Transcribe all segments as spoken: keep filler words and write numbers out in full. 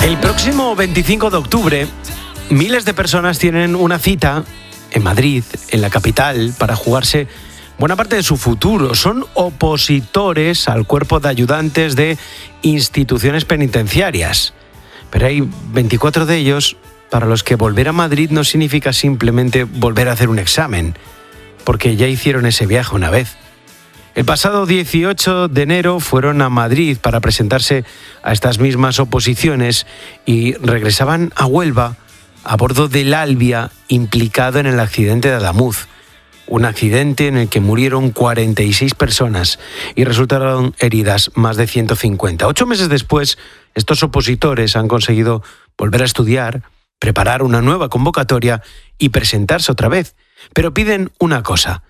El próximo veinticinco de octubre, miles de personas tienen una cita en Madrid, en la capital, para jugarse buena parte de su futuro. Son opositores al cuerpo de ayudantes de instituciones penitenciarias. Pero hay veinticuatro de ellos para los que volver a Madrid no significa simplemente volver a hacer un examen, porque ya hicieron ese viaje una vez. El pasado dieciocho de enero fueron a Madrid para presentarse a estas mismas oposiciones y regresaban a Huelva a bordo del Albia, implicado en el accidente de Adamuz. Un accidente en el que murieron cuarenta y seis personas y resultaron heridas más de ciento cincuenta. Ocho meses después, estos opositores han conseguido volver a estudiar, preparar una nueva convocatoria y presentarse otra vez. Pero piden una cosa: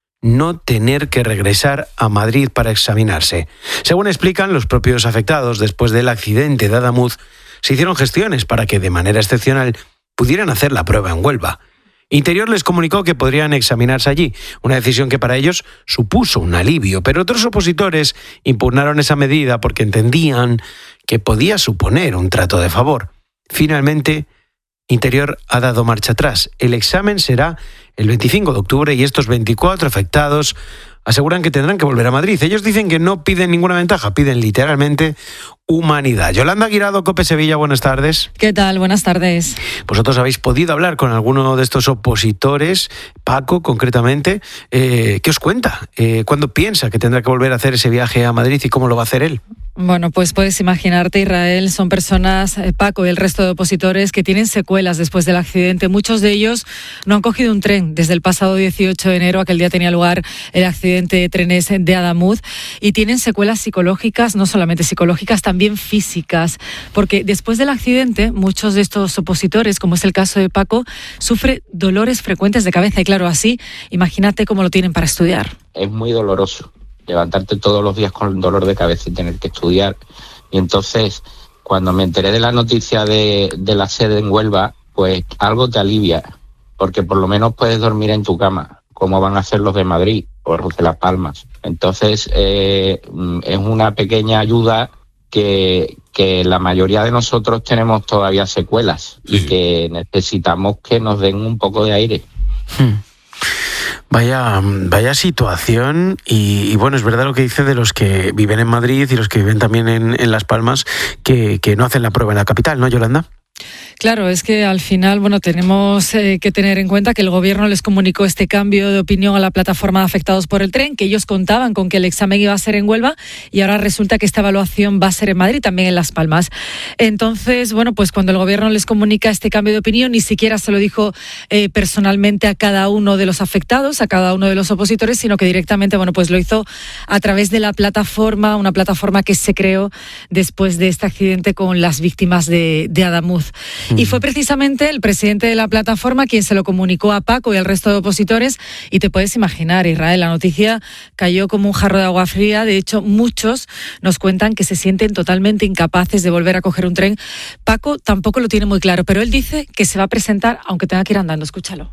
no tener que regresar a Madrid para examinarse. Según explican los propios afectados, después del accidente de Adamuz, se hicieron gestiones para que de manera excepcional pudieran hacer la prueba en Huelva. Interior les comunicó que podrían examinarse allí, una decisión que para ellos supuso un alivio, pero otros opositores impugnaron esa medida porque entendían que podía suponer un trato de favor. Finalmente, Interior ha dado marcha atrás. El examen será el veinticinco de octubre y estos veinticuatro afectados aseguran que tendrán que volver a Madrid. Ellos dicen que no piden ninguna ventaja, piden literalmente humanidad. Yolanda Guirado, COPE Sevilla, buenas tardes. ¿Qué tal? Buenas tardes. Vosotros habéis podido hablar con alguno de estos opositores, Paco concretamente. Eh, ¿Qué os cuenta? Eh, ¿Cuándo piensa que tendrá que volver a hacer ese viaje a Madrid y cómo lo va a hacer él? Bueno, pues puedes imaginarte, Israel, son personas, eh, Paco y el resto de opositores, que tienen secuelas después del accidente. Muchos de ellos no han cogido un tren desde el pasado dieciocho de enero, aquel día tenía lugar el accidente de trenes de Adamuz, y tienen secuelas psicológicas, no solamente psicológicas, también físicas, porque después del accidente, muchos de estos opositores, como es el caso de Paco, sufren dolores frecuentes de cabeza, y claro, así, imagínate cómo lo tienen para estudiar. Es muy doloroso levantarte todos los días con dolor de cabeza y tener que estudiar. Y entonces, cuando me enteré de la noticia de, de la sede en Huelva, pues algo te alivia, porque por lo menos puedes dormir en tu cama, como van a hacer los de Madrid o los de Las Palmas. Entonces, eh, es una pequeña ayuda que, que la mayoría de nosotros tenemos todavía secuelas y que necesitamos que nos den un poco de aire. Hmm. Vaya, vaya situación y, y bueno, es verdad lo que dice de los que viven en Madrid y los que viven también en, en Las Palmas, que, que no hacen la prueba en la capital, ¿no, Yolanda? Claro, es que al final, bueno, tenemos eh, que tener en cuenta que el gobierno les comunicó este cambio de opinión a la plataforma de afectados por el tren, que ellos contaban con que el examen iba a ser en Huelva y ahora resulta que esta evaluación va a ser en Madrid, también en Las Palmas. Entonces, bueno, pues cuando el gobierno les comunica este cambio de opinión, ni siquiera se lo dijo eh, personalmente a cada uno de los afectados, a cada uno de los opositores, sino que directamente, bueno, pues lo hizo a través de la plataforma, una plataforma que se creó después de este accidente con las víctimas de, de Adamuz. Y fue precisamente el presidente de la plataforma quien se lo comunicó a Paco y al resto de opositores, y te puedes imaginar, Israel, la noticia cayó como un jarro de agua fría. De hecho, muchos nos cuentan que se sienten totalmente incapaces de volver a coger un tren. Paco tampoco lo tiene muy claro, pero él dice que se va a presentar aunque tenga que ir andando. Escúchalo.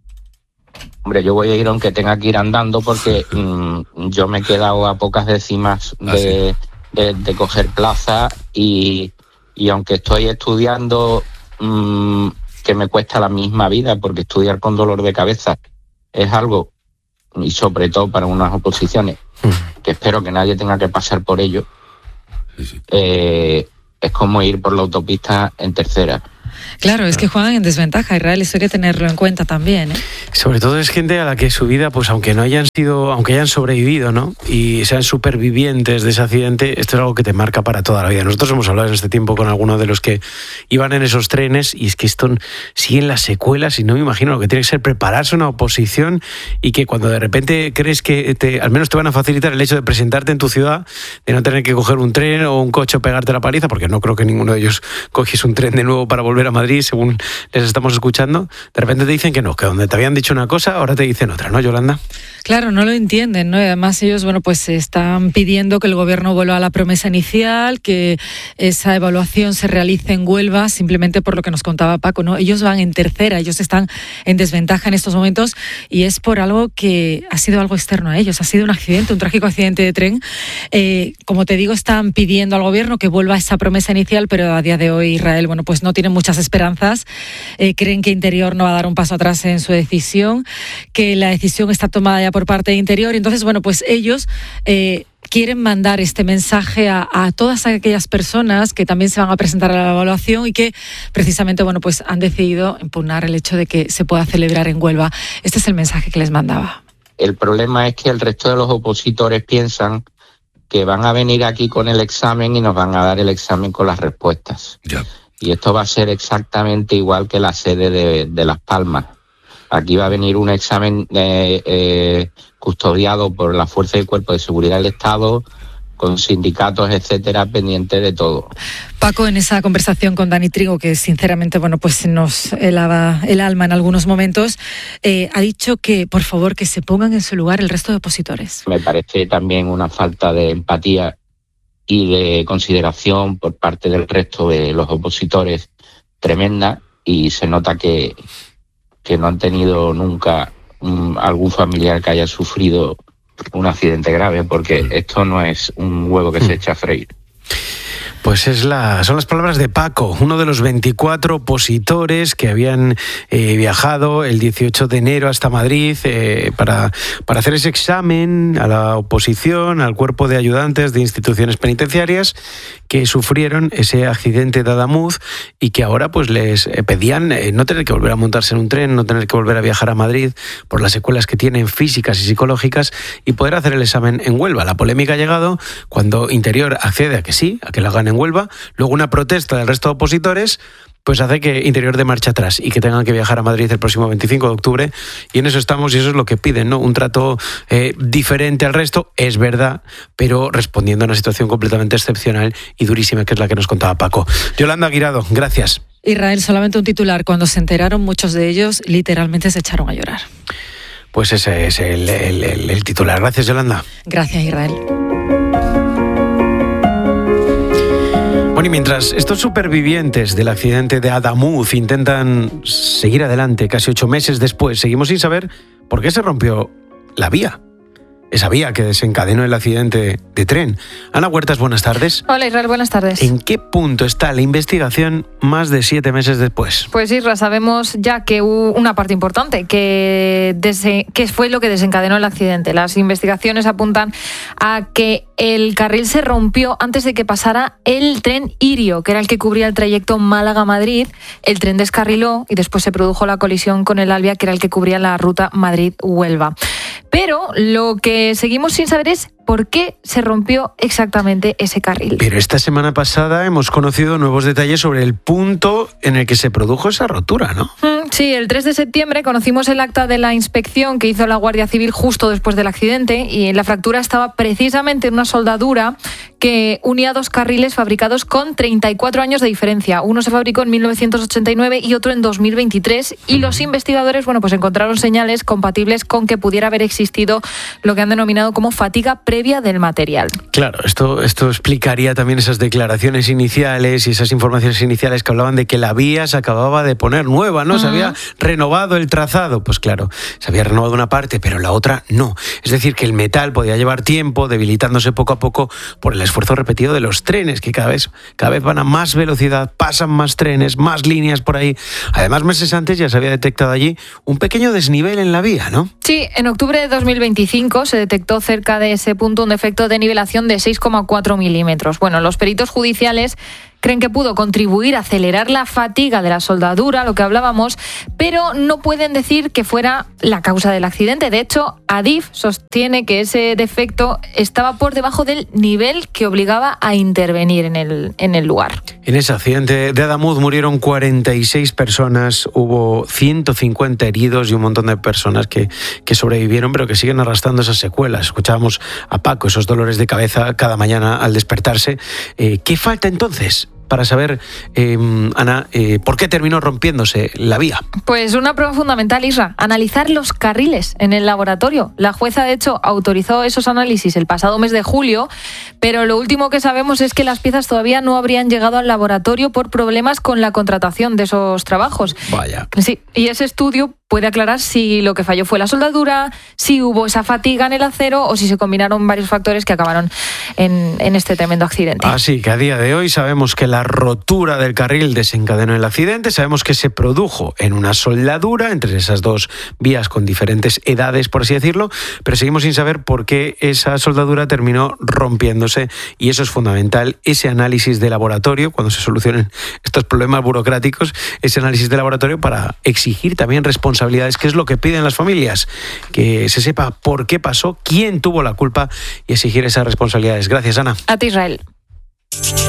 Hombre, yo voy a ir aunque tenga que ir andando porque mmm, yo me he quedado a pocas décimas de, ¿Ah, sí? de, de coger plaza y, y aunque estoy estudiando, mmm, que me cuesta la misma vida, porque estudiar con dolor de cabeza es algo, y sobre todo para unas oposiciones, mm. que espero que nadie tenga que pasar por ello, sí, sí. Eh, es como ir por la autopista en tercera. Claro, es que juegan en desventaja, Israel, eso hay que tenerlo en cuenta también, ¿eh? Sobre todo es gente a la que su vida, pues aunque no hayan sido, aunque hayan sobrevivido, ¿no? Y sean supervivientes de ese accidente, esto es algo que te marca para toda la vida. Nosotros hemos hablado en este tiempo con algunos de los que iban en esos trenes y es que esto siguen las secuelas y no me imagino lo que tiene que ser prepararse una oposición y que cuando de repente crees que te, al menos te van a facilitar el hecho de presentarte en tu ciudad, de no tener que coger un tren o un coche o pegarte la paliza, porque no creo que ninguno de ellos cogiese un tren de nuevo para volver a Madrid, según les estamos escuchando, de repente te dicen que no, que donde te habían dicho una cosa, ahora te dicen otra, ¿no, Yolanda? Claro, no lo entienden, ¿no? Y además ellos, bueno, pues están pidiendo que el gobierno vuelva a la promesa inicial, que esa evaluación se realice en Huelva, simplemente por lo que nos contaba Paco, ¿no? Ellos van en tercera, ellos están en desventaja en estos momentos y es por algo que ha sido algo externo a ellos, ha sido un accidente, un trágico accidente de tren. Eh, como te digo, están pidiendo al gobierno que vuelva a esa promesa inicial, pero a día de hoy Israel, bueno, pues no tienen muchas esperanzas. Eh, creen que Interior no va a dar un paso atrás en su decisión, que la decisión está tomada ya por parte de Interior. Entonces, bueno, pues ellos eh, quieren mandar este mensaje a, a todas aquellas personas que también se van a presentar a la evaluación y que precisamente, bueno, pues han decidido impugnar el hecho de que se pueda celebrar en Huelva. Este es el mensaje que les mandaba. El problema es que el resto de los opositores piensan que van a venir aquí con el examen y nos van a dar el examen con las respuestas. Ya. Y esto va a ser exactamente igual que la sede de, de Las Palmas. Aquí va a venir un examen eh, eh, custodiado por la Fuerza y Cuerpo de Seguridad del Estado, con sindicatos, etcétera, pendientes de todo. Paco, en esa conversación con Dani Trigo, que sinceramente, bueno, pues nos helaba el alma en algunos momentos, eh, ha dicho que, por favor, que se pongan en su lugar el resto de opositores. Me parece también una falta de empatía y de consideración por parte del resto de los opositores tremenda, y se nota que que no han tenido nunca um, algún familiar que haya sufrido un accidente grave, porque esto no es un huevo que se echa a freír. Pues es la, son las palabras de Paco, uno de los veinticuatro opositores que habían eh, viajado el dieciocho de enero hasta Madrid eh, para, para hacer ese examen a la oposición, al cuerpo de ayudantes de instituciones penitenciarias que sufrieron ese accidente de Adamuz y que ahora pues les pedían eh, no tener que volver a montarse en un tren, no tener que volver a viajar a Madrid por las secuelas que tienen físicas y psicológicas y poder hacer el examen en Huelva. La polémica ha llegado cuando Interior accede a que sí, a que lo hagan en Huelva, luego una protesta del resto de opositores pues hace que Interior dé marcha atrás y que tengan que viajar a Madrid el próximo veinticinco de octubre, y en eso estamos y eso es lo que piden, ¿no? Un trato eh, diferente al resto, es verdad, pero respondiendo a una situación completamente excepcional y durísima, que es la que nos contaba Paco. Yolanda Guirado, gracias. Israel, solamente un titular. Cuando se enteraron, muchos de ellos literalmente se echaron a llorar. Pues ese es el, el, el, el titular. Gracias, Yolanda. Gracias, Israel. Bueno, y mientras estos supervivientes del accidente de Adamuz intentan seguir adelante casi ocho meses después, seguimos sin saber por qué se rompió la vía. Esa vía que desencadenó el accidente de tren. Ana Huertas, buenas tardes. Hola, Israel, buenas tardes. ¿En qué punto está la investigación más de siete meses después? Pues Isra, sabemos ya que hubo una parte importante, que, dese, que fue lo que desencadenó el accidente. Las investigaciones apuntan a que el carril se rompió antes de que pasara el tren Irio, que era el que cubría el trayecto Málaga-Madrid. El tren descarriló y después se produjo la colisión con el Albia, que era el que cubría la ruta Madrid-Huelva. Pero lo que seguimos sin saber es por qué se rompió exactamente ese carril. Pero esta semana pasada hemos conocido nuevos detalles sobre el punto en el que se produjo esa rotura, ¿no? Sí, el tres de septiembre conocimos el acta de la inspección que hizo la Guardia Civil justo después del accidente, y la fractura estaba precisamente en una soldadura que unía dos carriles fabricados con treinta y cuatro años de diferencia. Uno se fabricó en mil novecientos ochenta y nueve y otro en dos mil veintitrés, y los investigadores, bueno, pues encontraron señales compatibles con que pudiera haber existido lo que han denominado como fatiga previa del material. Claro, esto, esto explicaría también esas declaraciones iniciales y esas informaciones iniciales que hablaban de que la vía se acababa de poner nueva, ¿no? Uh-huh. Se había renovado el trazado. Pues claro, se había renovado una parte, pero la otra no. Es decir, que el metal podía llevar tiempo, debilitándose poco a poco por el esfuerzo repetido de los trenes, que cada vez, cada vez van a más velocidad, pasan más trenes, más líneas por ahí. Además, meses antes ya se había detectado allí un pequeño desnivel en la vía, ¿no? Sí, en octubre de dos mil veinticinco se detectó cerca de ese punto un defecto de nivelación de seis coma cuatro milímetros. Bueno, los peritos judiciales creen que pudo contribuir a acelerar la fatiga de la soldadura, lo que hablábamos, pero no pueden decir que fuera la causa del accidente. De hecho, Adif sostiene que ese defecto estaba por debajo del nivel que obligaba a intervenir en el, en el lugar. En ese accidente de Adamuz murieron cuarenta y seis personas, hubo ciento cincuenta heridos y un montón de personas que, que sobrevivieron, pero que siguen arrastrando esas secuelas. Escuchábamos a Paco, esos dolores de cabeza cada mañana al despertarse. Eh, ¿Qué falta entonces para saber, eh, Ana, eh, por qué terminó rompiéndose la vía. Pues una prueba fundamental, Isra, analizar los carriles en el laboratorio. La jueza, de hecho, autorizó esos análisis el pasado mes de julio, pero lo último que sabemos es que las piezas todavía no habrían llegado al laboratorio por problemas con la contratación de esos trabajos. Vaya. Sí, y ese estudio puede aclarar si lo que falló fue la soldadura, si hubo esa fatiga en el acero o si se combinaron varios factores que acabaron en, en este tremendo accidente. Así que a día de hoy sabemos que la rotura del carril desencadenó el accidente, sabemos que se produjo en una soldadura entre esas dos vías con diferentes edades, por así decirlo, pero seguimos sin saber por qué esa soldadura terminó rompiéndose, y eso es fundamental, ese análisis de laboratorio, cuando se solucionen estos problemas burocráticos, ese análisis de laboratorio para exigir también responsabilidades, que es lo que piden las familias, que se sepa por qué pasó, quién tuvo la culpa y exigir esas responsabilidades. Gracias, Ana. A ti, Israel.